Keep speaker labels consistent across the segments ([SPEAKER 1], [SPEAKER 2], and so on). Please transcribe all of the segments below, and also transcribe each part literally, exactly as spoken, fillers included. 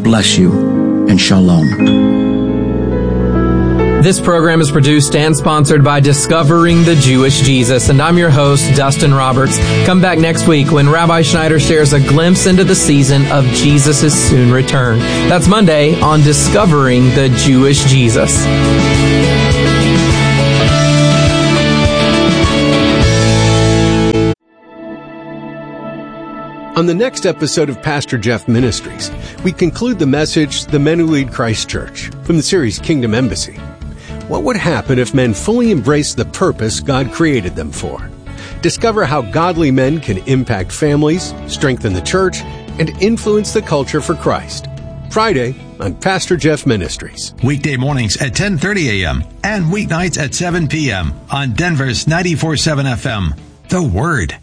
[SPEAKER 1] bless you, and shalom.
[SPEAKER 2] This program is produced and sponsored by Discovering the Jewish Jesus, and I'm your host, Dustin Roberts. Come back next week when Rabbi Schneider shares a glimpse into the season of Jesus' soon return. That's Monday on Discovering the Jewish Jesus.
[SPEAKER 3] On the next episode of Pastor Jeff Ministries, we conclude the message, The Men Who Lead Christ Church, from the series Kingdom Embassy. What would happen if men fully embraced the purpose God created them for? Discover how godly men can impact families, strengthen the church, and influence the culture for Christ. Friday on Pastor Jeff Ministries.
[SPEAKER 4] Weekday mornings at ten thirty a.m. and weeknights at seven p.m. on Denver's ninety-four point seven F M. The Word.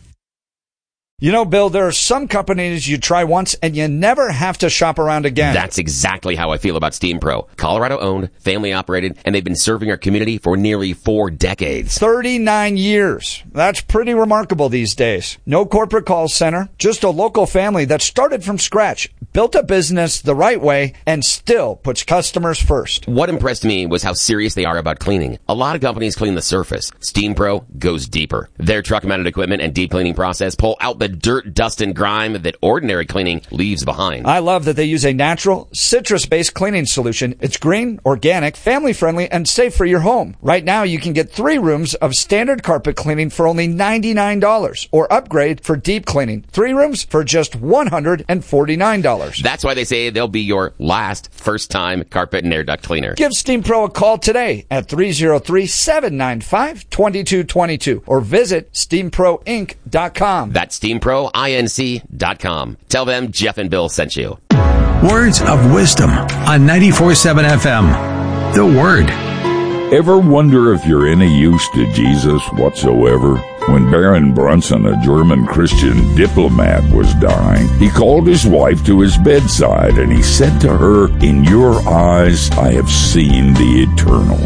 [SPEAKER 5] You know, Bill, there are some companies you try once and you never have to shop around again.
[SPEAKER 6] That's exactly how I feel about Steam Pro. Colorado-owned, family-operated, and they've been serving our community for nearly four decades.
[SPEAKER 5] thirty-nine years. That's pretty remarkable these days. No corporate call center, just a local family that started from scratch, built a business the right way, and still puts customers first.
[SPEAKER 6] What impressed me was how serious they are about cleaning. A lot of companies clean the surface. Steam Pro goes deeper. Their truck-mounted equipment and deep cleaning process pull out the dirt, dust, and grime that ordinary cleaning leaves behind.
[SPEAKER 5] I love that they use a natural, citrus-based cleaning solution. It's green, organic, family-friendly, and safe for your home. Right now, you can get three rooms of standard carpet cleaning for only ninety-nine dollars, or upgrade for deep cleaning. Three rooms for just one hundred forty-nine dollars.
[SPEAKER 6] That's why they say they'll be your last first-time carpet and air duct cleaner.
[SPEAKER 5] Give Steam Pro a call today at three oh three, seven nine five, two two two two or visit steam pro inc dot com.
[SPEAKER 6] That's steam pro inc dot com. Tell them Jeff and Bill sent you.
[SPEAKER 4] Words of Wisdom on ninety-four point seven F M. The Word.
[SPEAKER 7] Ever wonder if you're any use to Jesus whatsoever? When Baron Brunson, a German Christian diplomat, was dying, he called his wife to his bedside and he said to her, "In your eyes I have seen the eternal."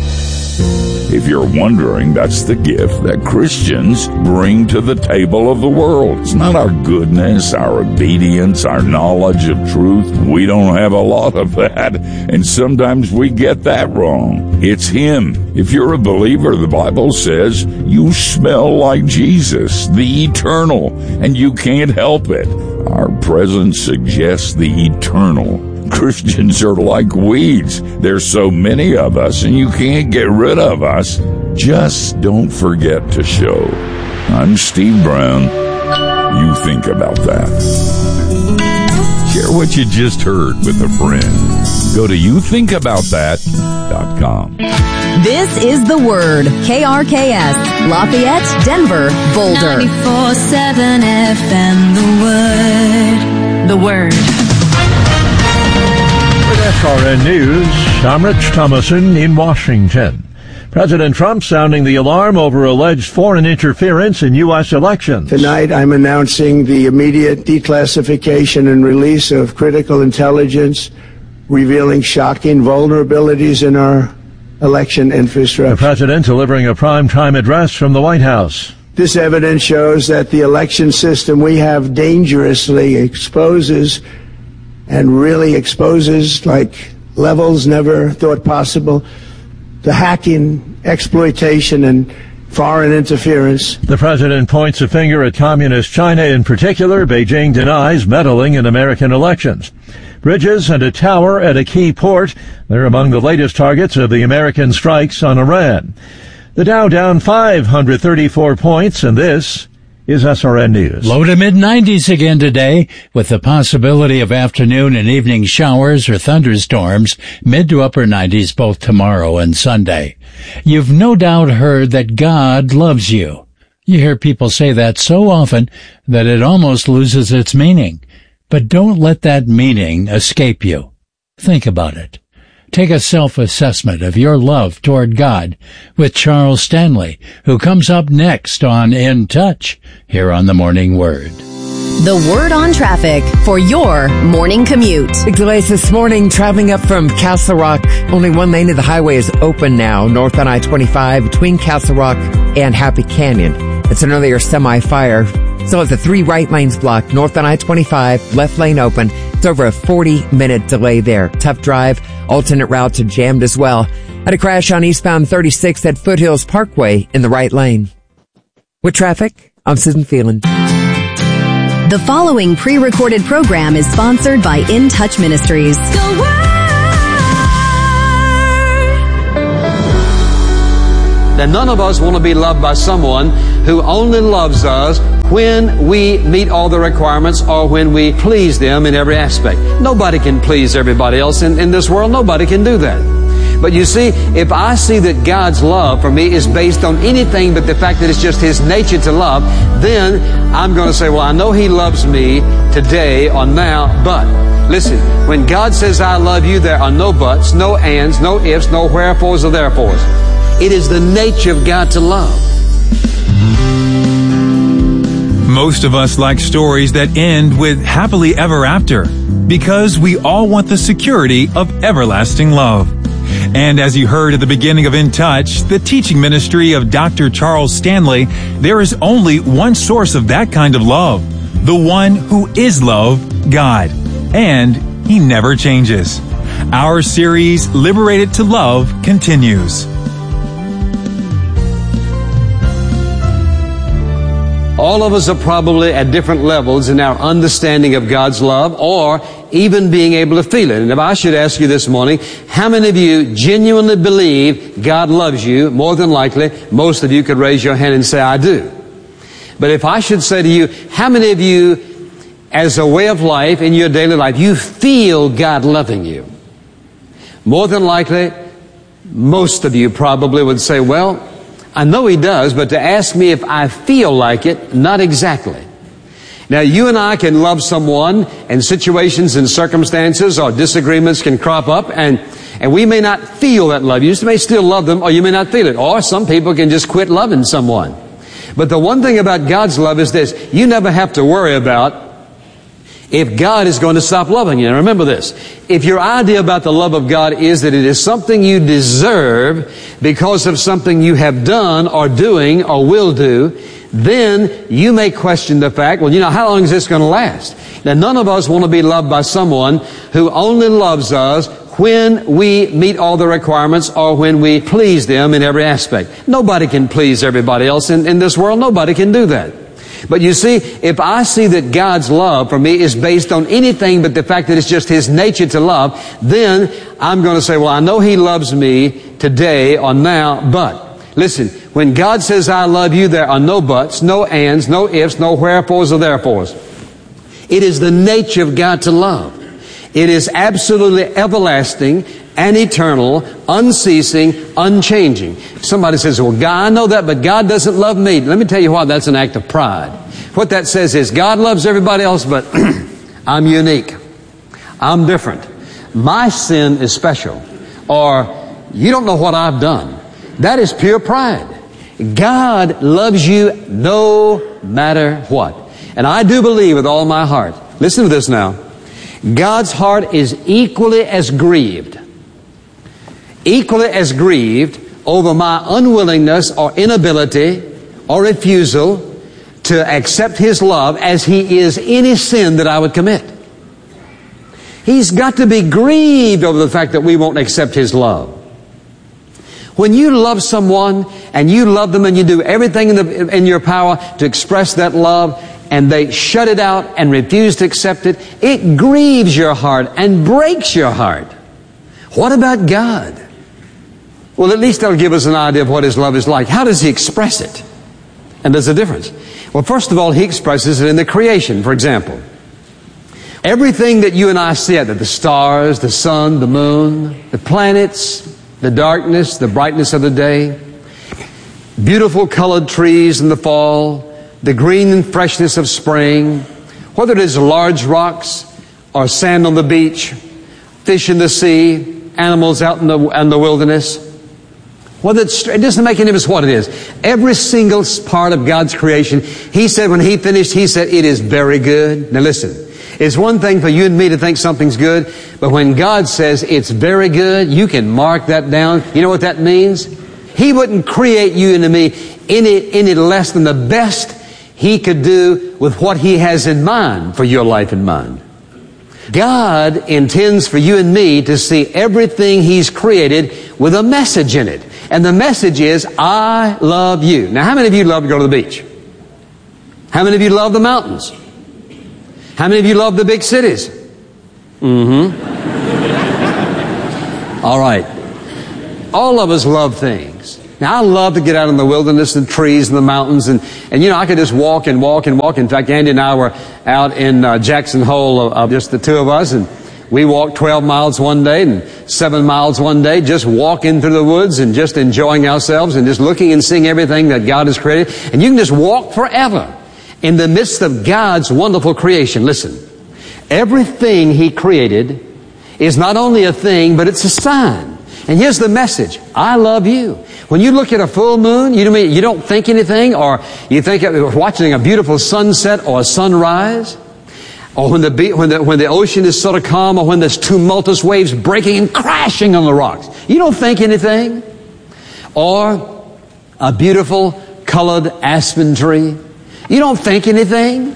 [SPEAKER 7] If you're wondering, that's the gift that Christians bring to the table of the world. It's not our goodness, our obedience, our knowledge of truth. We don't have a lot of that, and sometimes we get that wrong. It's Him. If you're a believer, the Bible says you smell like Jesus, the eternal, and you can't help it. Our presence suggests the eternal. Christians are like weeds. There's so many of us, and you can't get rid of us. Just don't forget to show. I'm Steve Brown. You think about that. Share what you just heard with a friend. Go to you think about that dot com.
[SPEAKER 8] This is The Word. K R K S, Lafayette, Denver, Boulder.
[SPEAKER 9] ninety-four point seven F M, The Word. The Word.
[SPEAKER 10] With S R N News, I'm Rich Thomason in Washington. President Trump sounding the alarm over alleged foreign interference in U S elections.
[SPEAKER 11] Tonight, I'm announcing the immediate declassification and release of critical intelligence revealing shocking vulnerabilities in our election infrastructure.
[SPEAKER 10] The president delivering a primetime address from the White House.
[SPEAKER 11] This evidence shows that the election system we have dangerously exposes and really exposes, like levels never thought possible, the hacking, exploitation, and foreign interference.
[SPEAKER 10] The president points a finger at communist China in particular. Beijing denies meddling in American elections. Bridges and a tower at a key port, they're among the latest targets of the American strikes on Iran. The Dow down five hundred thirty-four points, and this is S R N News.
[SPEAKER 12] Low to mid nineties again today, with the possibility of afternoon and evening showers or thunderstorms, mid to upper nineties both tomorrow and Sunday. You've no doubt heard that God loves you. You hear people say that so often that it almost loses its meaning. But don't let that meaning escape you. Think about it. Take a self-assessment of your love toward God with Charles Stanley, who comes up next on In Touch, here on the Morning Word.
[SPEAKER 8] The Word on Traffic for your morning commute.
[SPEAKER 13] Big delays this morning traveling up from Castle Rock. Only one lane of the highway is open now, north on I twenty-five between Castle Rock and Happy Canyon. It's an earlier semi-fire. So it's the three right lanes blocked, north on I twenty-five, left lane open, It's over a forty minute delay there. Tough drive. Alternate routes are jammed as well. Had a crash on eastbound thirty-six at Foothills Parkway in the right lane. With traffic, I'm Susan Phelan.
[SPEAKER 8] The following pre-recorded program is sponsored by In Touch Ministries.
[SPEAKER 9] The Word.
[SPEAKER 14] That none of us want to be loved by someone who only loves us when we meet all the requirements or when we please them in every aspect. Nobody can please everybody else in, in this world. Nobody can do that. But you see, if I see that God's love for me is based on anything but the fact that it's just His nature to love, then I'm going to say, well, I know He loves me today or now, but listen, when God says I love you, there are no buts, no ands, no ifs, no wherefores or therefores. It is the nature of God to love.
[SPEAKER 15] Most of us like stories that end with happily ever after because we all want the security of everlasting love. And as you heard at the beginning of In Touch, the teaching ministry of Doctor Charles Stanley, there is only one source of that kind of love, the one who is love, God. And He never changes. Our series, Liberated to Love, continues.
[SPEAKER 14] All of us are probably at different levels in our understanding of God's love or even being able to feel it. And if I should ask you this morning, how many of you genuinely believe God loves you? More than likely, most of you could raise your hand and say, I do. But if I should say to you, how many of you, as a way of life in your daily life, you feel God loving you? More than likely, most of you probably would say, well, I know He does, but to ask me if I feel like it, not exactly. Now, you and I can love someone, and situations and circumstances or disagreements can crop up, and, and we may not feel that love. You may still love them, or you may not feel it. Or some people can just quit loving someone. But the one thing about God's love is this. You never have to worry about if God is going to stop loving you. Now remember this. If your idea about the love of God is that it is something you deserve because of something you have done or doing or will do, then you may question the fact, well, you know, how long is this going to last? Now, none of us want to be loved by someone who only loves us when we meet all the requirements or when we please them in every aspect. Nobody can please everybody else in, in this world. Nobody can do that. But you see, if I see that God's love for me is based on anything but the fact that it's just His nature to love, then I'm going to say, well, I know He loves me today or now, but listen, when God says I love you, there are no buts, no ands, no ifs, no wherefores or therefores. It is the nature of God to love. It is absolutely everlasting and eternal, unceasing, unchanging. Somebody says, well, God, I know that, but God doesn't love me. Let me tell you why that's an act of pride. What that says is God loves everybody else, but I'm unique. I'm different. My sin is special. Or you don't know what I've done. That is pure pride. God loves you no matter what. And I do believe with all my heart. Listen to this now. God's heart is equally as grieved, equally as grieved over my unwillingness or inability or refusal to accept His love as He is any sin that I would commit. He's got to be grieved over the fact that we won't accept His love. When you love someone and you love them and you do everything in, the, in your power to express that love, and they shut it out and refuse to accept it, it grieves your heart and breaks your heart. What about God? Well, at least that'll give us an idea of what His love is like. How does He express it? And there's a difference. Well, first of all, He expresses it in the creation, for example. Everything that you and I see, the stars, the sun, the moon, the planets, the darkness, the brightness of the day, beautiful colored trees in the fall, the green and freshness of spring, whether it is large rocks or sand on the beach, fish in the sea, animals out in the, in the wilderness, whether it's, it doesn't make any difference what it is. Every single part of God's creation, He said when He finished, He said, it is very good. Now listen, it's one thing for you and me to think something's good, but when God says it's very good, you can mark that down. You know what that means? He wouldn't create you and me any, any less than the best He could do with what He has in mind for your life and mine. God intends for you and me to see everything He's created with a message in it. And the message is, I love you. Now, how many of you love to go to the beach? How many of you love the mountains? How many of you love the big cities? Mm-hmm. All right. All of us love things. Now, I love to get out in the wilderness and trees and the mountains. And, and you know, I could just walk and walk and walk. In fact, Andy and I were out in uh, Jackson Hole, uh, just the two of us. And we walked twelve miles one day and seven miles one day, just walking through the woods and just enjoying ourselves and just looking and seeing everything that God has created. And you can just walk forever in the midst of God's wonderful creation. Listen, everything He created is not only a thing, but it's a sign. And here's the message. I love you. When you look at a full moon, you don't, mean, you don't think anything, or you think of watching a beautiful sunset or a sunrise, or when the, when the, when the ocean is sort of calm, or when there's tumultuous waves breaking and crashing on the rocks. You don't think anything. Or a beautiful colored aspen tree. You don't think anything.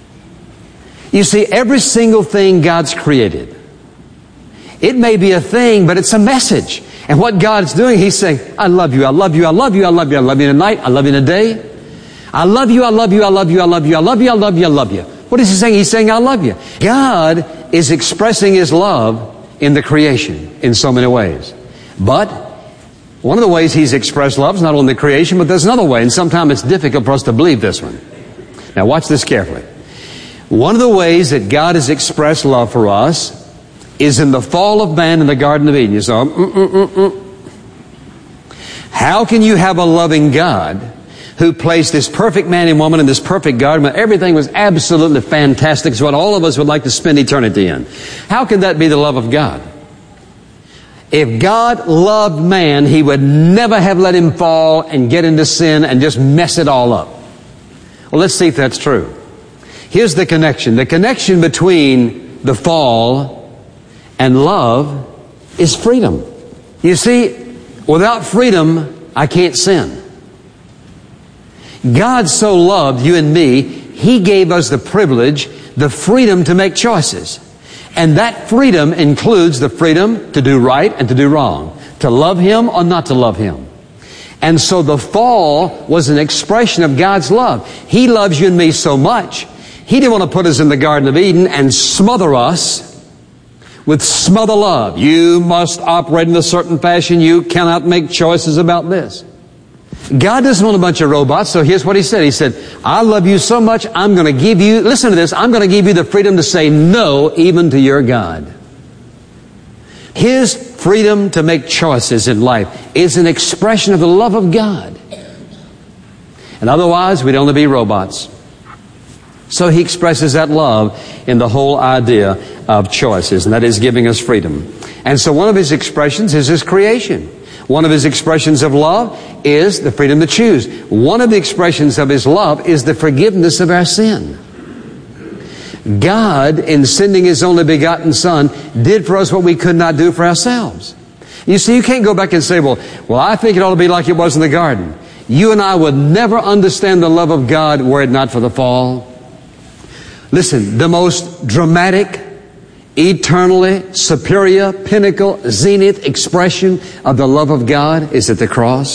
[SPEAKER 14] You see, every single thing God's created, it may be a thing, but it's a message. And what God's doing, He's saying, I love you, I love you, I love you, I love you, I love you tonight, I love you today. I love you, I love you, I love you, I love you, I love you, I love you, I love you. What is He saying? He's saying, I love you. God is expressing His love in the creation in so many ways. But one of the ways He's expressed love is not only the creation, but there's another way. And sometimes it's difficult for us to believe this one. Now watch this carefully. One of the ways that God has expressed love for us is in the fall of man in the Garden of Eden. You say, mm, mm, mm, mm. How can you have a loving God who placed this perfect man and woman in this perfect garden where everything was absolutely fantastic? It's what all of us would like to spend eternity in. How can that be the love of God? If God loved man, He would never have let him fall and get into sin and just mess it all up. Well, let's see if that's true. Here's the connection. The connection between the fall and love is freedom. You see, without freedom, I can't sin. God so loved you and me, He gave us the privilege, the freedom to make choices. And that freedom includes the freedom to do right and to do wrong, to love Him or not to love Him. And so the fall was an expression of God's love. He loves you and me so much, He didn't want to put us in the Garden of Eden and smother us with smother love. You must operate in a certain fashion. You cannot make choices about this. God doesn't want a bunch of robots, so here's what He said. He said, I love you so much, I'm going to give you, listen to this, I'm going to give you the freedom to say no even to your God. His freedom to make choices in life is an expression of the love of God. And otherwise, we'd only be robots. So He expresses that love in the whole idea of choices, and that is giving us freedom. And so one of His expressions is His creation. One of His expressions of love is the freedom to choose. One of the expressions of His love is the forgiveness of our sin. God, in sending His only begotten Son, did for us what we could not do for ourselves. You see, you can't go back and say, well, well, I think it ought to be like it was in the garden. You and I would never understand the love of God were it not for the fall. Listen, the most dramatic, eternally superior, pinnacle, zenith expression of the love of God is at the cross.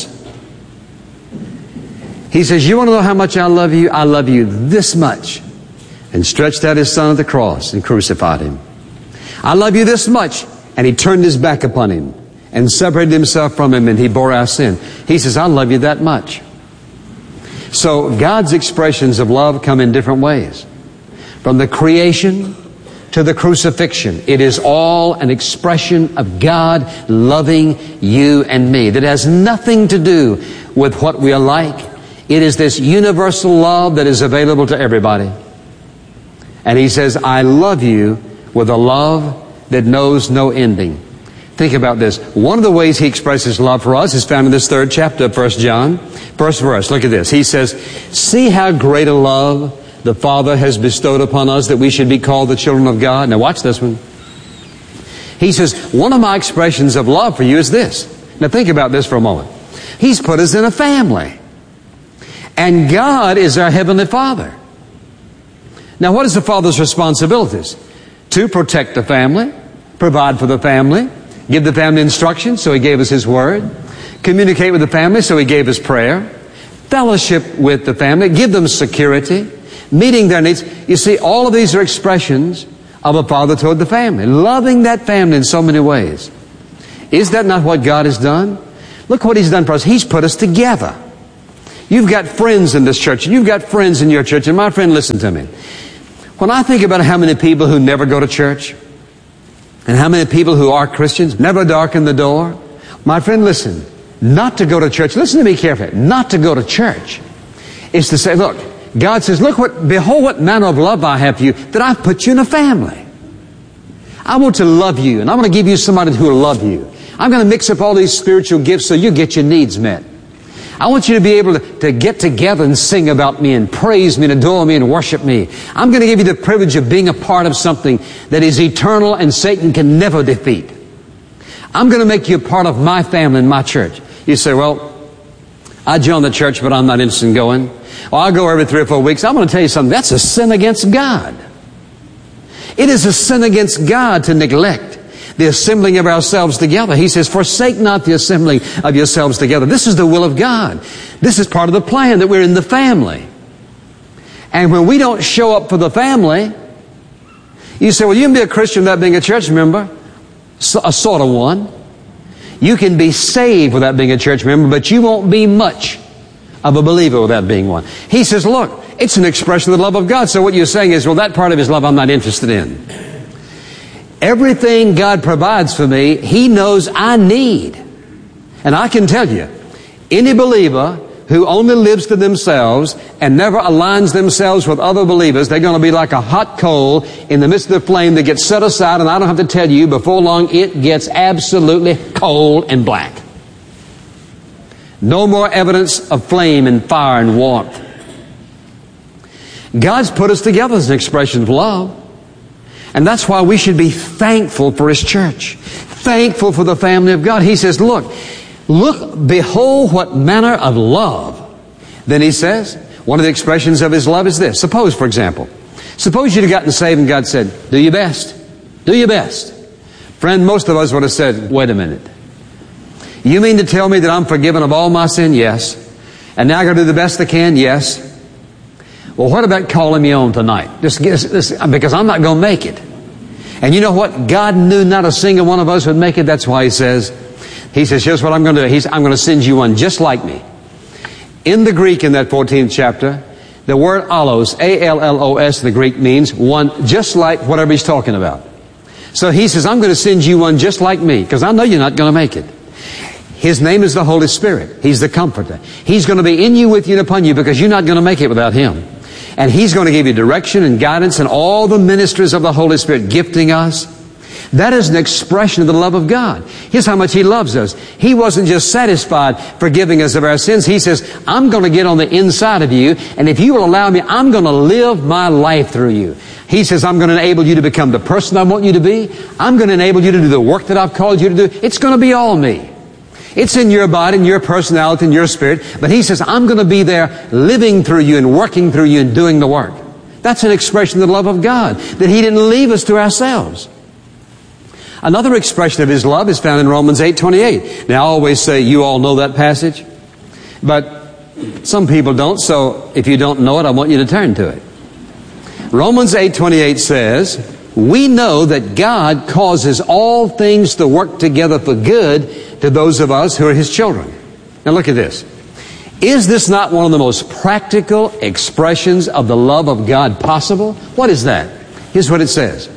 [SPEAKER 14] He says, you want to know how much I love you? I love you this much. And stretched out His Son at the cross and crucified Him. I love you this much. And He turned His back upon Him and separated Himself from Him, and He bore our sin. He says, I love you that much. So God's expressions of love come in different ways. From the creation to the crucifixion, it is all an expression of God loving you and me. That has nothing to do with what we are like. It is this universal love that is available to everybody. And He says, I love you with a love that knows no ending. Think about this. One of the ways He expresses love for us is found in this third chapter of First John. First verse, look at this. He says, see how great a love the Father has bestowed upon us that we should be called the children of God. Now watch this one. He says, one of my expressions of love for you is this. Now think about this for a moment. He's put us in a family. And God is our Heavenly Father. Now what is the Father's responsibilities? to protect the family, provide for the family, give the family instruction, so He gave us His Word, communicate with the family, so He gave us prayer, fellowship with the family, give them security, meeting their needs. You see, all of these are expressions of a father toward the family, loving that family in so many ways. Is that not what God has done? Look what He's done for us. He's put us together. You've got friends in this church, and you've got friends in your church, and my friend, listen to me. When I think about how many people who never go to church, and how many people who are Christians, never darken the door, my friend, listen, not to go to church, listen to me carefully, not to go to church is to say, look, God says, look what, behold what manner of love I have for you, that I've put you in a family. I want to love you, and I want to give you somebody who will love you. I'm going to mix up all these spiritual gifts so you get your needs met. I want you to be able to, to get together and sing about me and praise me and adore me and worship me. I'm going to give you the privilege of being a part of something that is eternal and Satan can never defeat. I'm going to make you a part of my family and my church. You say, well, I joined the church, but I'm not interested in going. Well, I'll go every three or four weeks. I'm going to tell you something. That's a sin against God. It is a sin against God to neglect the assembling of ourselves together. He says, forsake not the assembling of yourselves together. This is the will of God. This is part of the plan, that we're in the family. And when we don't show up for the family, you say, well, you can be a Christian without being a church member. So, a sort of one. You can be saved without being a church member, but you won't be much of a believer without being one. He says, look, it's an expression of the love of God. So what you're saying is, well, that part of His love I'm not interested in. Everything God provides for me, He knows I need. And I can tell you, any believer who only lives to themselves and never aligns themselves with other believers, they're going to be like a hot coal in the midst of the flame that gets set aside, and I don't have to tell you, before long it gets absolutely cold and black. No more evidence of flame and fire and warmth. God's put us together as an expression of love. And that's why we should be thankful for His church. Thankful for the family of God. He says, look, look, behold what manner of love. Then He says, one of the expressions of His love is this. Suppose, for example, suppose you'd have gotten saved and God said, do your best. Do your best. Friend, most of us would have said, wait a minute. You mean to tell me that I'm forgiven of all my sin? Yes. And now I got to do the best I can? Yes. Well, what about calling me on tonight? Just, just, just, because I'm not going to make it. And you know what? God knew not a single one of us would make it. That's why He says, He says, here's what I'm going to do. He's, I'm going to send you one just like me. In the Greek, in that fourteenth chapter, the word allos, A L L O S, the Greek means one just like whatever He's talking about. So He says, I'm going to send you one just like me, because I know you're not going to make it. His name is the Holy Spirit. He's the Comforter. He's going to be in you, with you, and upon you, because you're not going to make it without Him. And He's going to give you direction and guidance and all the ministries of the Holy Spirit gifting us. That is an expression of the love of God. Here's how much He loves us. He wasn't just satisfied forgiving us of our sins. He says, I'm going to get on the inside of you, and if you will allow me, I'm going to live my life through you. He says, I'm going to enable you to become the person I want you to be. I'm going to enable you to do the work that I've called you to do. It's going to be all me. It's in your body, in your personality, in your spirit. But He says, I'm going to be there living through you and working through you and doing the work. That's an expression of the love of God, that He didn't leave us to ourselves. Another expression of His love is found in Romans eight twenty-eight. Now, I always say, you all know that passage. But some people don't, so if you don't know it, I want you to turn to it. Romans eight twenty-eight says, we know that God causes all things to work together for good to those of us who are His children. Now look at this. Is this not one of the most practical expressions of the love of God possible? What is that? Here's what it says.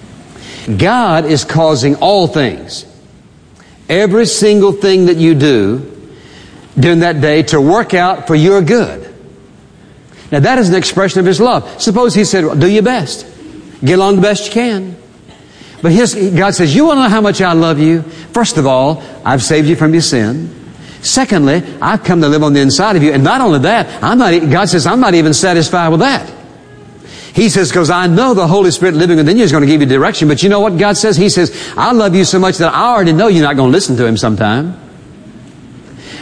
[SPEAKER 14] God is causing all things, every single thing that you do during that day, to work out for your good. Now that is an expression of His love. Suppose He said, well, do your best. Get along the best you can. But here's, God says, you want to know how much I love you? First of all, I've saved you from your sin. Secondly, I've come to live on the inside of you. And not only that, I'm not, God says, I'm not even satisfied with that. He says, because I know the Holy Spirit living within you is going to give you direction. But you know what God says? He says, I love you so much that I already know you're not going to listen to Him sometime.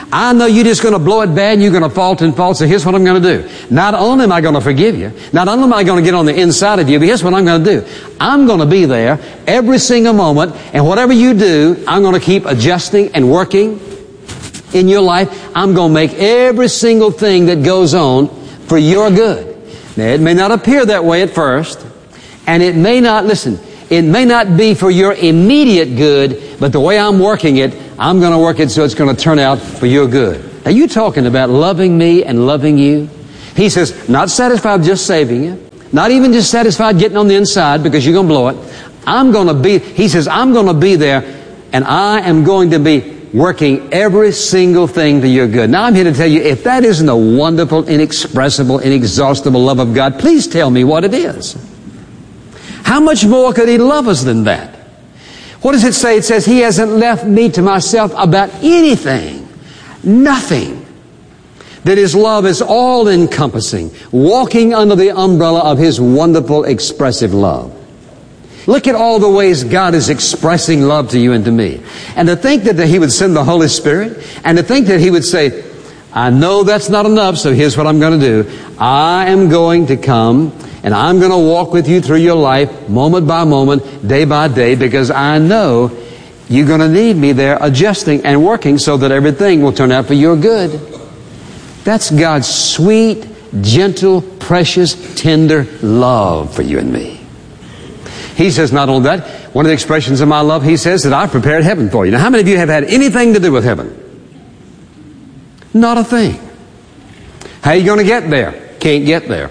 [SPEAKER 14] I know you're just going to blow it bad and you're going to fault and fault, so here's what I'm going to do. Not only am I going to forgive you, not only am I going to get on the inside of you, but here's what I'm going to do. I'm going to be there every single moment, and whatever you do, I'm going to keep adjusting and working in your life. I'm going to make every single thing that goes on for your good. Now, it may not appear that way at first, and it may not, listen, it may not be for your immediate good, but the way I'm working it, I'm going to work it so it's going to turn out for your good. Now, you're talking about loving me and loving you. He says, not satisfied with just saving you, not even just satisfied getting on the inside because you're going to blow it. I'm going to be, he says, I'm going to be there, and I am going to be working every single thing to your good. Now, I'm here to tell you, if that isn't a wonderful, inexpressible, inexhaustible love of God, please tell me what it is. How much more could He love us than that? What does it say? It says, He hasn't left me to myself about anything. Nothing. That His love is all-encompassing, walking under the umbrella of His wonderful, expressive love. Look at all the ways God is expressing love to you and to me. And to think that He would send the Holy Spirit, and to think that He would say, I know that's not enough, so here's what I'm going to do. I am going to come, and I'm going to walk with you through your life, moment by moment, day by day, because I know you're going to need me there adjusting and working so that everything will turn out for your good. That's God's sweet, gentle, precious, tender love for you and me. He says not only that, one of the expressions of my love, He says that I've prepared heaven for you. Now, how many of you have had anything to do with heaven? Not a thing. How are you going to get there? Can't get there.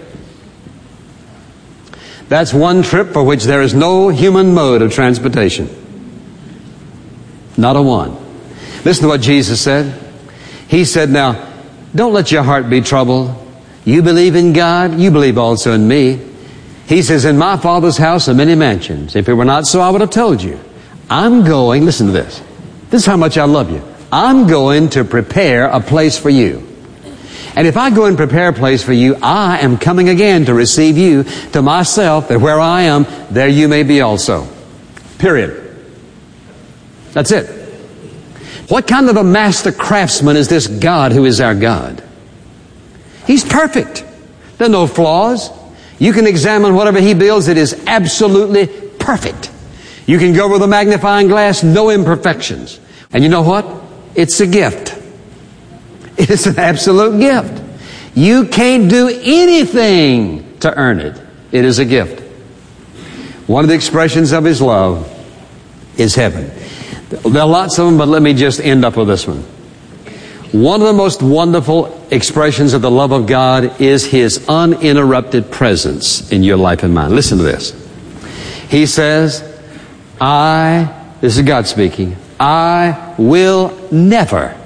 [SPEAKER 14] That's one trip for which there is no human mode of transportation. Not a one. Listen to what Jesus said. He said, now, don't let your heart be troubled. You believe in God, you believe also in me. He says, in my Father's house are many mansions. If it were not so, I would have told you. I'm going, listen to this. This is how much I love you. I'm going to prepare a place for you. And if I go and prepare a place for you, I am coming again to receive you to myself, that where I am, there you may be also. Period. That's it. What kind of a master craftsman is this God who is our God? He's perfect. There are no flaws. You can examine whatever He builds, it is absolutely perfect. You can go with a magnifying glass, no imperfections. And you know what? It's a gift. It is an absolute gift. You can't do anything to earn it. It is a gift. One of the expressions of His love is heaven. There are lots of them, but let me just end up with this one. One of the most wonderful expressions of the love of God is His uninterrupted presence in your life and mine. Listen to this. He says, I, this is God speaking, I will never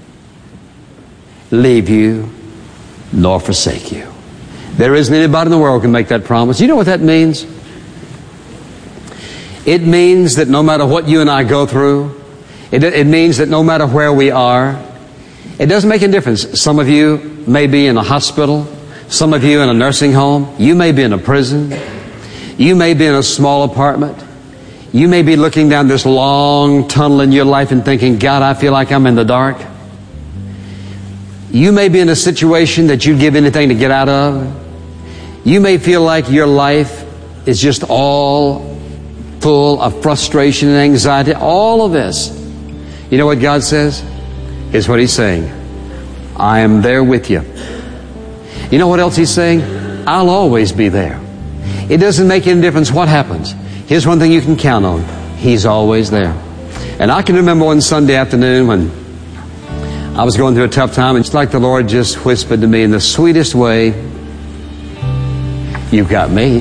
[SPEAKER 14] leave you nor forsake you. There isn't anybody in the world who can make that promise. You know what that means? It means that no matter what you and I go through, it, it means that no matter where we are, it doesn't make a difference. Some of you may be in a hospital. Some of you in a nursing home. You may be in a prison. You may be in a small apartment. You may be looking down this long tunnel in your life and thinking, God, I feel like I'm in the dark. You may be in a situation that you'd give anything to get out of. You may feel like your life is just all full of frustration and anxiety. All of this. You know what God says? Is what He's saying. I am there with you. You know what else He's saying? I'll always be there. It doesn't make any difference what happens. Here's one thing you can count on. He's always there. And I can remember one Sunday afternoon when I was going through a tough time, and it's like the Lord just whispered to me in the sweetest way, you've got me.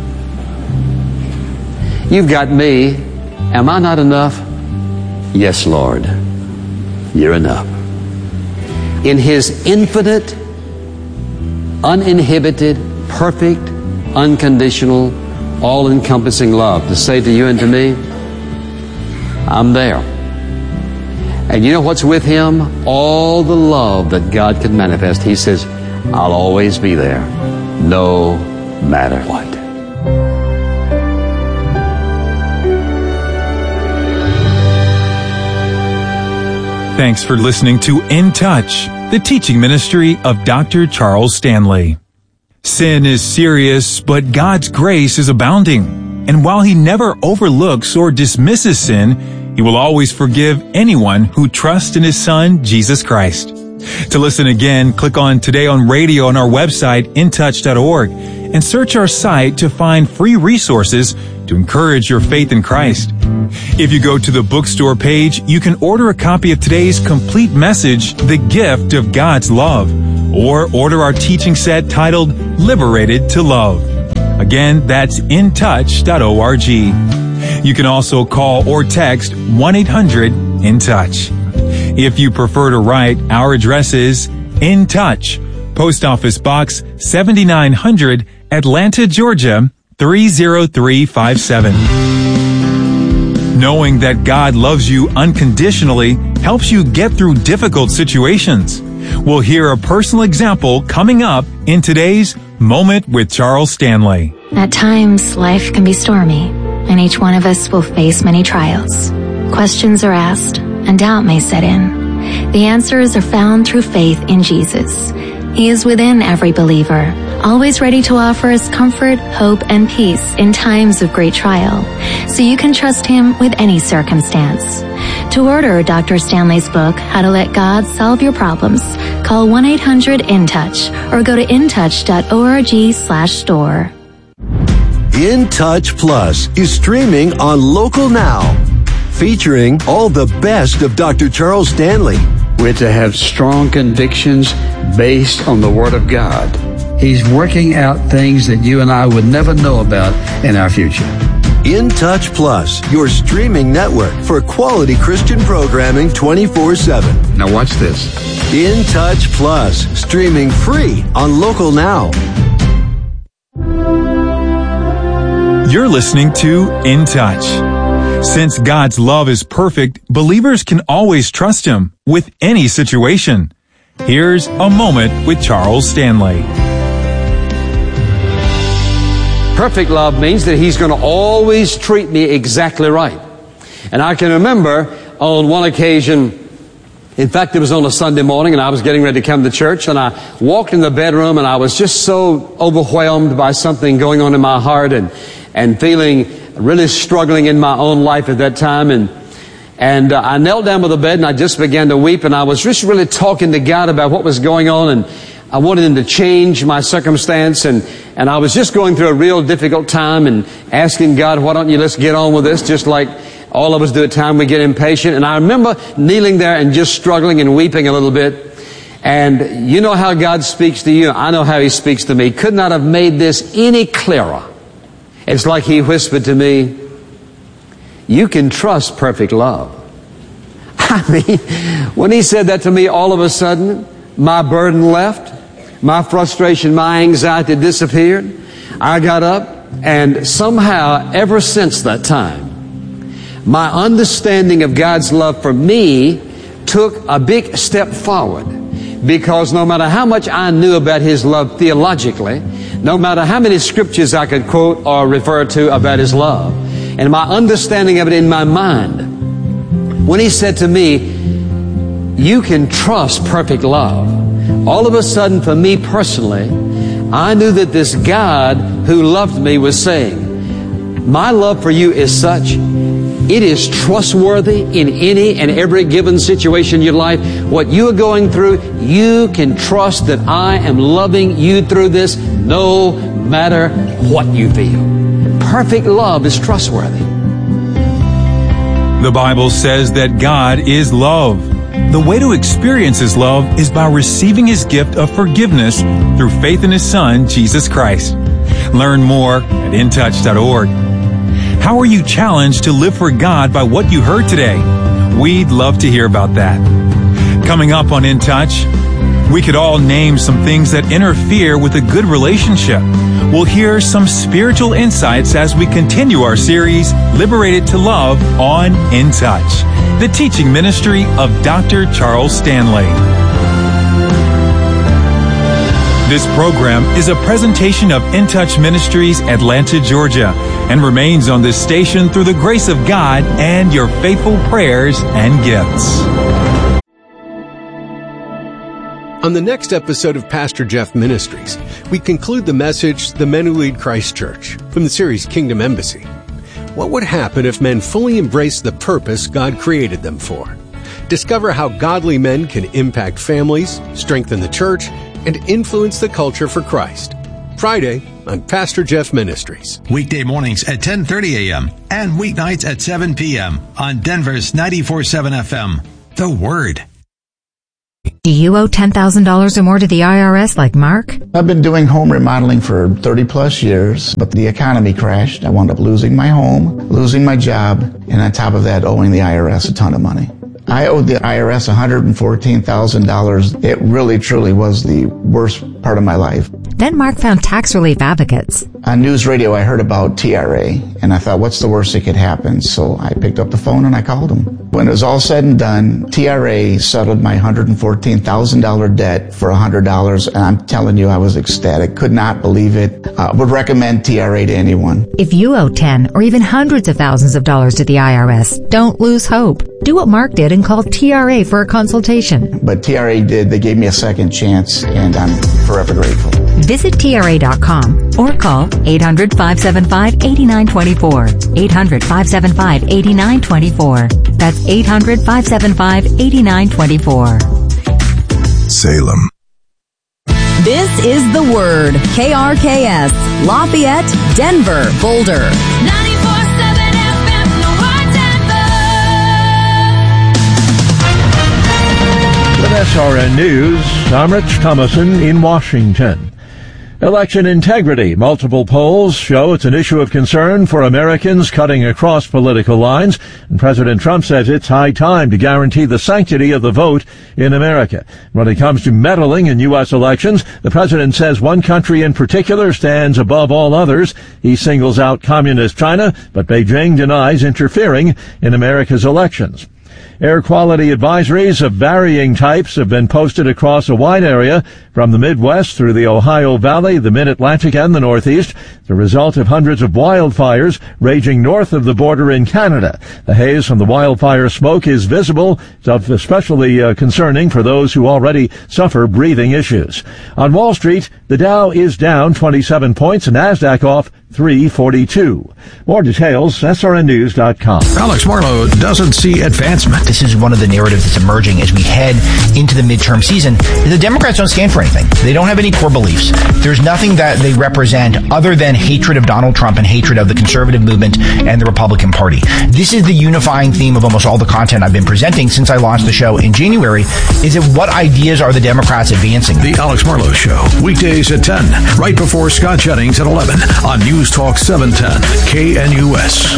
[SPEAKER 14] You've got me. Am I not enough? Yes, Lord. You're enough. In His infinite, uninhibited, perfect, unconditional, all-encompassing love to say to you and to me, I'm there. And you know what's with Him? All the love that God can manifest. He says, I'll always be there, no matter what.
[SPEAKER 15] Thanks for listening to In Touch, the teaching ministry of Doctor Charles Stanley. Sin is serious, but God's grace is abounding. And while He never overlooks or dismisses sin, He will always forgive anyone who trusts in His Son, Jesus Christ. To listen again, click on Today on Radio on our website, in touch dot org, and search our site to find free resources to encourage your faith in Christ. If you go to the bookstore page, you can order a copy of today's complete message, The Gift of God's Love, or order our teaching set titled Liberated to Love. Again, that's in touch dot org. You can also call or text one eight hundred in touch. If you prefer to write, our address is In Touch, Post Office Box seventy-nine hundred, Atlanta, Georgia, three zero three five seven. Knowing that God loves you unconditionally helps you get through difficult situations. We'll hear a personal example coming up in today's Moment with Charles Stanley.
[SPEAKER 16] At times, life can be stormy, and each one of us will face many trials. Questions are asked, and doubt may set in. The answers are found through faith in Jesus. He is within every believer, always ready to offer us comfort, hope, and peace in times of great trial, so you can trust Him with any circumstance. To order Doctor Stanley's book, How to Let God Solve Your Problems, call one eight hundred in touch or go to in touch dot org slash store.
[SPEAKER 17] In Touch Plus is streaming on Local Now, featuring all the best of Doctor Charles Stanley.
[SPEAKER 18] We're to have strong convictions based on the Word of God. He's working out things that you and I would never know about in our future.
[SPEAKER 17] In Touch Plus, your streaming network for quality Christian programming twenty-four seven.
[SPEAKER 18] Now watch this.
[SPEAKER 17] In Touch Plus, streaming free on Local Now.
[SPEAKER 15] You're listening to In Touch. Since God's love is perfect, believers can always trust Him with any situation. Here's a moment with Charles Stanley.
[SPEAKER 14] Perfect love means that He's going to always treat me exactly right. And I can remember on one occasion, in fact, it was on a Sunday morning, and I was getting ready to come to church, and I walked in the bedroom, and I was just so overwhelmed by something going on in my heart, and and feeling really struggling in my own life at that time. And and uh, I knelt down by the bed, and I just began to weep, and I was just really talking to God about what was going on, and I wanted Him to change my circumstance, and, and I was just going through a real difficult time and asking God, why don't you let's get on with this, just like all of us do at times. We get impatient. And I remember kneeling there and just struggling and weeping a little bit. And you know how God speaks to you. I know how He speaks to me. Could not have made this any clearer. It's like He whispered to me, you can trust perfect love. I mean, when He said that to me, all of a sudden, my burden left. My frustration, my anxiety disappeared. I got up, and somehow, ever since that time, my understanding of God's love for me took a big step forward. Because no matter how much I knew about His love theologically, no matter how many scriptures I could quote or refer to about His love, and my understanding of it in my mind, when He said to me, you can trust perfect love, all of a sudden, for me personally, I knew that this God who loved me was saying, my love for you is such, it is trustworthy in any and every given situation in your life. What you are going through, you can trust that I am loving you through this no matter what you feel. Perfect love is trustworthy.
[SPEAKER 15] The Bible says that God is love. The way to experience His love is by receiving His gift of forgiveness through faith in His Son, Jesus Christ. Learn more at in touch dot org. How are you challenged to live for God by what you heard today? We'd love to hear about that. Coming up on In Touch, we could all name some things that interfere with a good relationship. We'll hear some spiritual insights as we continue our series, Liberated to Love, on In Touch, the teaching ministry of Doctor Charles Stanley. This program is a presentation of In Touch Ministries, Atlanta, Georgia, and remains on this station through the grace of God and your faithful prayers and gifts.
[SPEAKER 3] On the next episode of Pastor Jeff Ministries, we conclude the message, The Men Who Lead Christ Church, from the series Kingdom Embassy. What would happen if men fully embraced the purpose God created them for? Discover how godly men can impact families, strengthen the church, and influence the culture for Christ. Friday on Pastor Jeff Ministries.
[SPEAKER 4] Weekday mornings at ten thirty a.m. and weeknights at seven p.m. on Denver's ninety-four point seven F M. The Word.
[SPEAKER 19] Do you owe ten thousand dollars or more to the I R S like Mark?
[SPEAKER 1] I've been doing home remodeling for thirty plus years, but the economy crashed. I wound up losing my home, losing my job, and on top of that, owing the I R S a ton of money. I owed the I R S one hundred fourteen thousand dollars. It really, truly was the worst part of my life.
[SPEAKER 19] Then Mark found Tax Relief Advocates.
[SPEAKER 1] On news radio, I heard about T R A, and I thought, what's the worst that could happen? So I picked up the phone and I called them. When it was all said and done, T R A settled my one hundred fourteen thousand dollars debt for one hundred dollars, and I'm telling you, I was ecstatic. Could not believe it. Uh, would recommend T R A to anyone.
[SPEAKER 19] If you owe ten or even hundreds of thousands of dollars to the I R S, don't lose hope. Do what Mark did and call T R A for a consultation.
[SPEAKER 1] But T R A did. They gave me a second chance, and I'm forever grateful.
[SPEAKER 19] Visit T R A dot com or call eight hundred, five seven five, eight nine two four. eight hundred, five seven five, eight nine two four. That's eight hundred, five seven five, eight nine two four.
[SPEAKER 20] Salem.
[SPEAKER 8] This is The Word. K R K S. Lafayette, Denver, Boulder.
[SPEAKER 9] ninety-four point seven F M, The Word, Denver.
[SPEAKER 10] With S R N News, I'm Rich Thomason in Washington. Election integrity. Multiple polls show it's an issue of concern for Americans cutting across political lines, and President Trump says it's high time to guarantee the sanctity of the vote in America. When it comes to meddling in U S elections, the president says one country in particular stands above all others. He singles out Communist China, but Beijing denies interfering in America's elections. Air quality advisories of varying types have been posted across a wide area from the Midwest through the Ohio Valley, the Mid-Atlantic, and the Northeast, the result of hundreds of wildfires raging north of the border in Canada. The haze from the wildfire smoke is visible, especially uh, concerning for those who already suffer breathing issues. On Wall Street, the Dow is down twenty-seven points and NASDAQ off three forty-two. More details, S R N news dot com.
[SPEAKER 20] Alex Marlowe doesn't see advancement.
[SPEAKER 21] This is one of the narratives that's emerging as we head into the midterm season. The Democrats don't stand for anything. They don't have any core beliefs. There's nothing that they represent other than hatred of Donald Trump and hatred of the conservative movement and the Republican Party. This is the unifying theme of almost all the content I've been presenting since I launched the show in January, is that what ideas are the Democrats advancing?
[SPEAKER 20] The Alex Marlowe Show, weekdays at ten, right before Scott Jennings at eleven on News Talk seven ten, K N U S.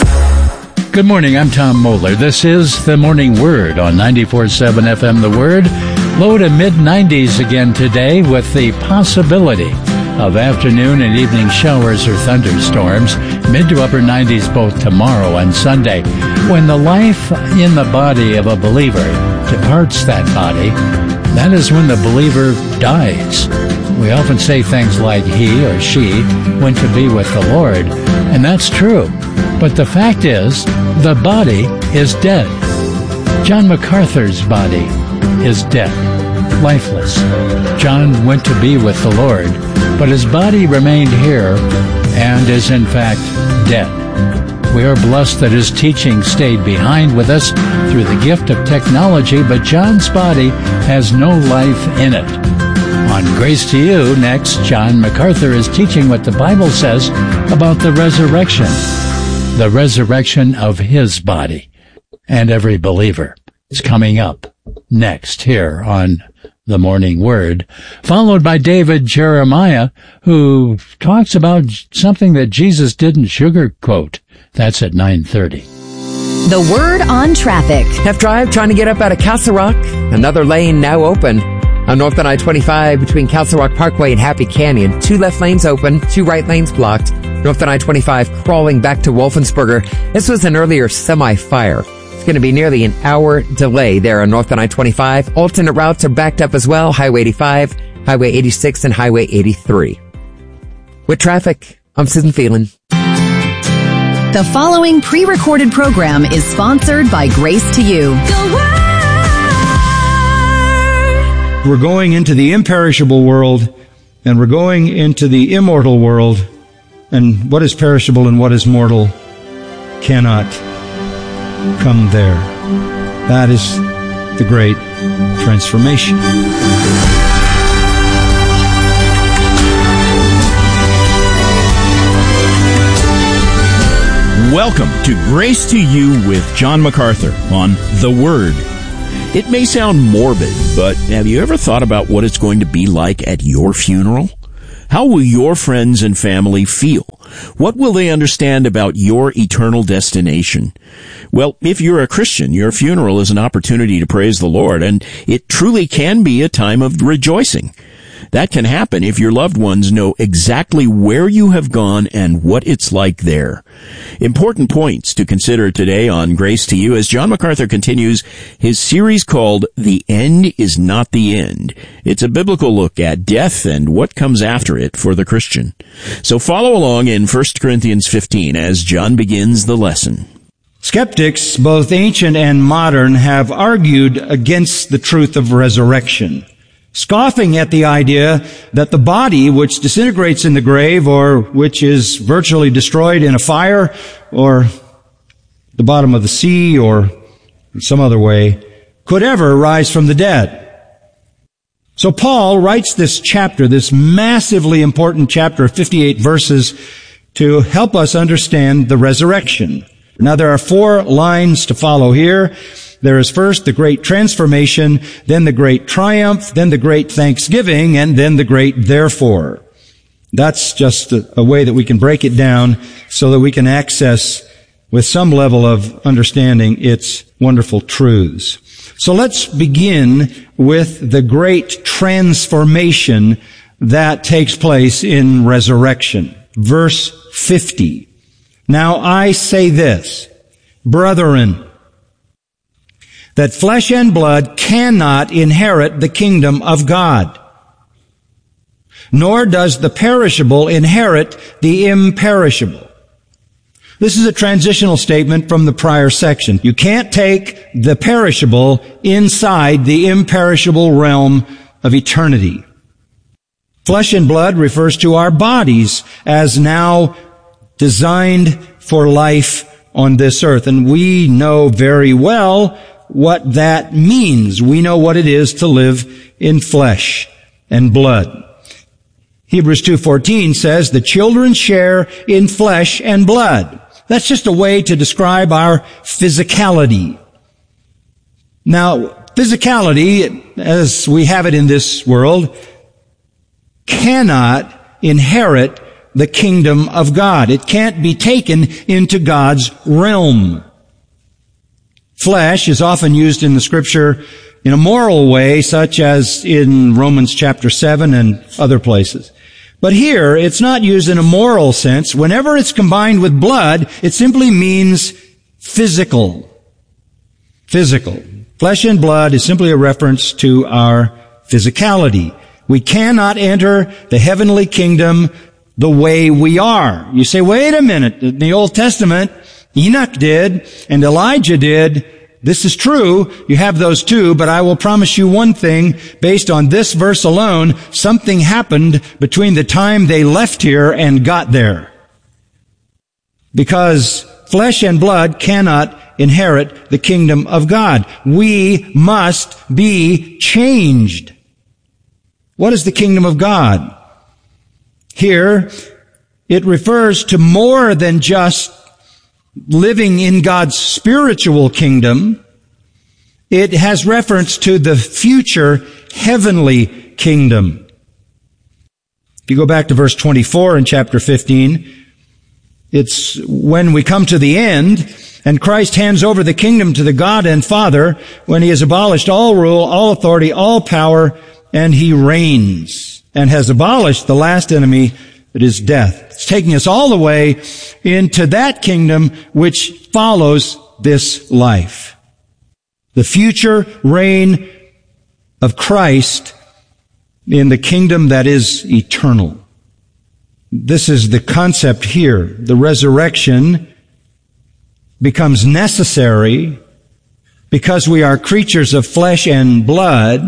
[SPEAKER 12] Good morning, I'm Tom Moeller. This is the Morning Word on ninety-four point seven F M The Word. Low to mid nineties again today with the possibility of afternoon and evening showers or thunderstorms. Mid to upper nineties both tomorrow and Sunday. When the life in the body of a believer departs that body, that is when the believer dies. We often say things like he or she went to be with the Lord, and that's true. But the fact is, the body is dead. John MacArthur's body is dead, lifeless. John went to be with the Lord, but his body remained here and is in fact dead. We are blessed that his teaching stayed behind with us through the gift of technology, but John's body has no life in it. On Grace to You, next, John MacArthur is teaching what the Bible says about the resurrection, the resurrection of his body, and every believer. It's coming up next here on The Morning Word, followed by David Jeremiah, who talks about something that Jesus didn't sugarcoat. That's at nine thirty.
[SPEAKER 8] The Word on traffic.
[SPEAKER 13] Tough drive trying to get up out of Castle Rock. Another lane now open. On North on I twenty-five between Castle Rock Parkway and Happy Canyon. Two left lanes open, two right lanes blocked. North on I twenty-five crawling back to Wolfensberger. This was an earlier semi-fire. It's going to be nearly an hour delay there on North on I twenty-five. Alternate routes are backed up as well. Highway eighty-five, Highway eighty-six, and Highway eighty-three. With traffic, I'm Susan Phelan.
[SPEAKER 8] The following pre-recorded program is sponsored by Grace to You.
[SPEAKER 2] we're going into the imperishable world, and we're going into the immortal world, and what is perishable and what is mortal cannot come there. That is the great transformation.
[SPEAKER 22] Welcome to Grace to You with John MacArthur on The Word. It may sound morbid, but have you ever thought about what it's going to be like at your funeral? How will your friends and family feel? What will they understand about your eternal destination? Well, if you're a Christian, your funeral is an opportunity to praise the Lord, and it truly can be a time of rejoicing. That can happen if your loved ones know exactly where you have gone and what it's like there. Important points to consider today on Grace to You as John MacArthur continues his series called The End is Not the End. It's a biblical look at death and what comes after it for the Christian. So follow along in First Corinthians fifteen as John begins the lesson.
[SPEAKER 2] Skeptics, both ancient and modern, have argued against the truth of resurrection, scoffing at the idea that the body which disintegrates in the grave or which is virtually destroyed in a fire or the bottom of the sea or in some other way could ever rise from the dead. So Paul writes this chapter, this massively important chapter of fifty-eight verses, to help us understand the resurrection. Now there are four lines to follow here. There is first the great transformation, then the great triumph, then the great thanksgiving, and then the great therefore. That's just a, a way that we can break it down so that we can access with some level of understanding its wonderful truths. So let's begin with the great transformation that takes place in resurrection. Verse fifty. Now I say this, brethren, that flesh and blood cannot inherit the kingdom of God, nor does the perishable inherit the imperishable. This is a transitional statement from the prior section. You can't take the perishable inside the imperishable realm of eternity. Flesh and blood refers to our bodies as now designed for life on this earth, and we know very well what that means. We know what it is to live in flesh and blood. Hebrews two fourteen says, the children share in flesh and blood. That's just a way to describe our physicality. Now, physicality, as we have it in this world, cannot inherit the kingdom of God. It can't be taken into God's realm. Flesh is often used in the scripture in a moral way, such as in Romans chapter seven and other places. But here, it's not used in a moral sense. Whenever it's combined with blood, it simply means physical. Physical. Flesh and blood is simply a reference to our physicality. We cannot enter the heavenly kingdom the way we are. You say, wait a minute, in the Old Testament, Enoch did, and Elijah did. This is true. You have those two, but I will promise you one thing. Based on this verse alone, something happened between the time they left here and got there. Because flesh and blood cannot inherit the kingdom of God. We must be changed. What is the kingdom of God? Here, it refers to more than just living in God's spiritual kingdom. It has reference to the future heavenly kingdom. If you go back to verse twenty-four in chapter fifteen, it's when we come to the end and Christ hands over the kingdom to the God and Father when He has abolished all rule, all authority, all power, and He reigns and has abolished the last enemy, that is death. It's taking us all the way into that kingdom which follows this life. The future reign of Christ in the kingdom that is eternal. This is the concept here. The resurrection becomes necessary because we are creatures of flesh and blood,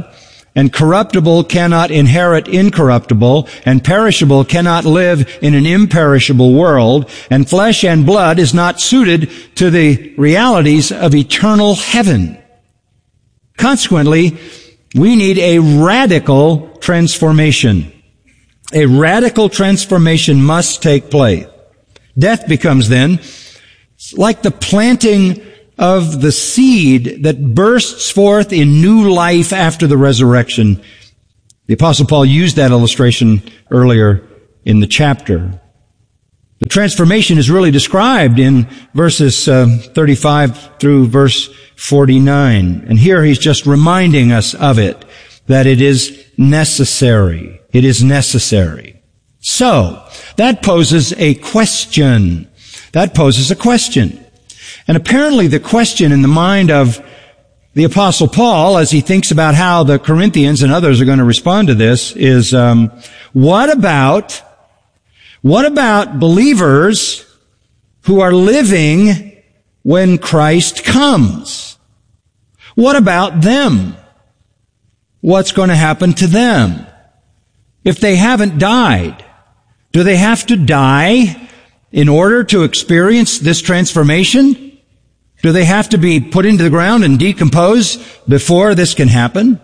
[SPEAKER 2] and corruptible cannot inherit incorruptible, and perishable cannot live in an imperishable world, and flesh and blood is not suited to the realities of eternal heaven. Consequently, we need a radical transformation. A radical transformation must take place. Death becomes then like the planting of the seed that bursts forth in new life after the resurrection. The Apostle Paul used that illustration earlier in the chapter. The transformation is really described in verses uh, thirty-five through verse forty-nine. And here he's just reminding us of it, that it is necessary. It is necessary. So, that poses a question. That poses a question. And apparently the question in the mind of the Apostle Paul, as he thinks about how the Corinthians and others are going to respond to this, is, um, what about, what about believers who are living when Christ comes? What about them? What's going to happen to them? If they haven't died, do they have to die in order to experience this transformation? Do they have to be put into the ground and decompose before this can happen?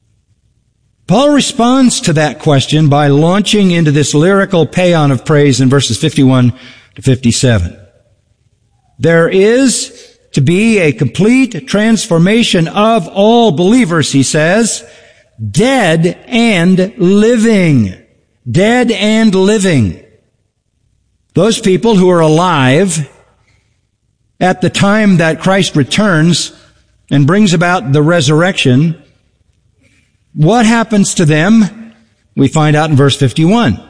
[SPEAKER 2] Paul responds to that question by launching into this lyrical paean of praise in verses fifty-one to fifty-seven. There is to be a complete transformation of all believers, he says, dead and living. Dead and living. Those people who are alive at the time that Christ returns and brings about the resurrection, what happens to them? We find out in verse fifty-one.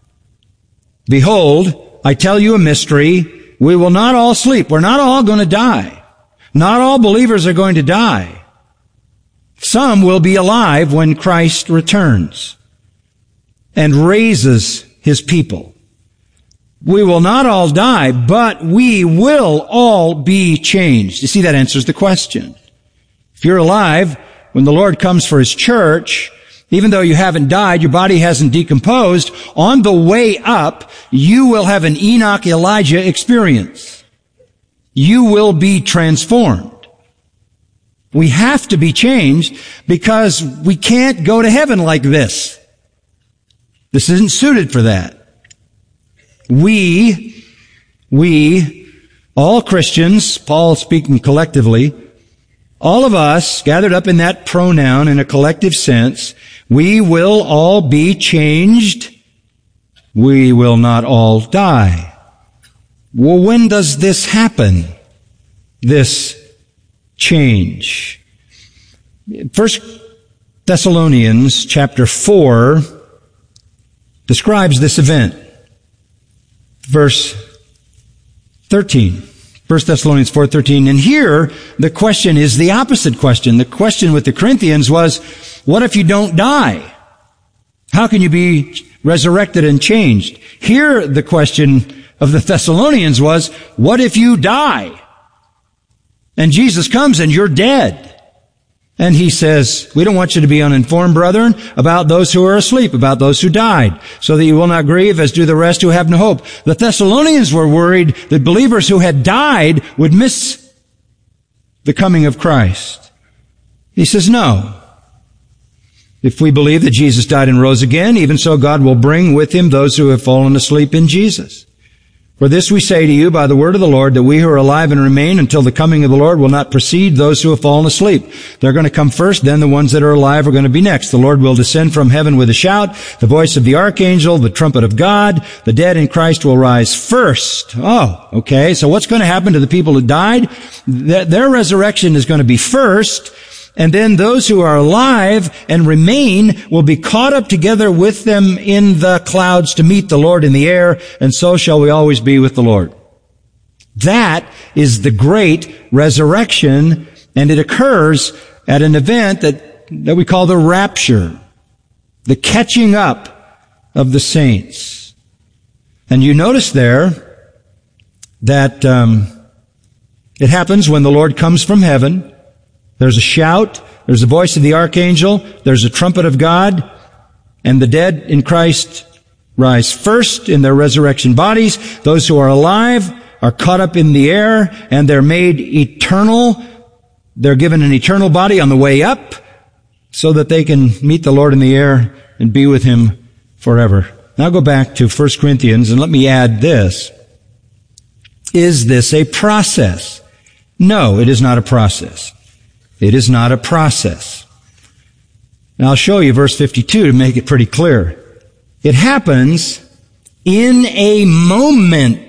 [SPEAKER 2] Behold, I tell you a mystery. We will not all sleep. We're not all going to die. Not all believers are going to die. Some will be alive when Christ returns and raises his people. We will not all die, but we will all be changed. You see, that answers the question. If you're alive when the Lord comes for his church, even though you haven't died, your body hasn't decomposed, on the way up, you will have an Enoch Elijah experience. You will be transformed. We have to be changed because we can't go to heaven like this. This isn't suited for that. We, we, all Christians, Paul speaking collectively, all of us gathered up in that pronoun in a collective sense, we will all be changed. We will not all die. Well, when does this happen? This change. First Thessalonians chapter four describes this event. Verse thirteen. First Thessalonians four thirteen. And here, the question is the opposite question. The question with the Corinthians was, what if you don't die? How can you be resurrected and changed? Here, the question of the Thessalonians was, what if you die? And Jesus comes and you're dead. And he says, we don't want you to be uninformed, brethren, about those who are asleep, about those who died, so that you will not grieve as do the rest who have no hope. The Thessalonians were worried that believers who had died would miss the coming of Christ. He says, no. If we believe that Jesus died and rose again, even so God will bring with him those who have fallen asleep in Jesus. For this we say to you by the word of the Lord, that we who are alive and remain until the coming of the Lord will not precede those who have fallen asleep. They're going to come first, then the ones that are alive are going to be next. The Lord will descend from heaven with a shout, the voice of the archangel, the trumpet of God. The dead in Christ will rise first. Oh, okay. So what's going to happen to the people who died? Their resurrection is going to be first. And then those who are alive and remain will be caught up together with them in the clouds to meet the Lord in the air, and so shall we always be with the Lord. That is the great resurrection, and it occurs at an event that, that we call the rapture, the catching up of the saints. And you notice there that um, it happens when the Lord comes from heaven. There's a shout. There's the voice of the archangel. There's a trumpet of God. And the dead in Christ rise first in their resurrection bodies. Those who are alive are caught up in the air, and they're made eternal. They're given an eternal body on the way up so that they can meet the Lord in the air and be with Him forever. Now go back to First Corinthians, and let me add this. Is this a process? No, it is not a process. It is not a process. Now I'll show you verse fifty-two to make it pretty clear. It happens in a moment.